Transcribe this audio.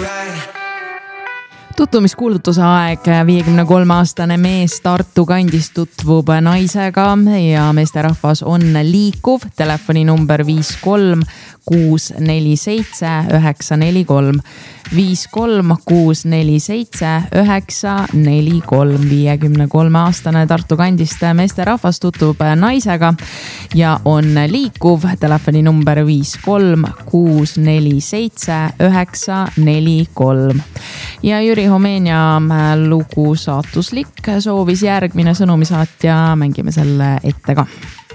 Tutvumiskuulutuse aeg. 53-aastane mees Tartu kandis tutvub naisega ja meesterahvas on liikuv. Telefoninumber 53 647 943. 53 647 943. 53-aastane Tartu kandist meesterahvas tutvub naisega ja on liikuv. Telefoninumber 53 647 943. Ja Jüri Homenia lugu Saatuslik soovis järgmine sõnumisaatja, mängime selle ette ka.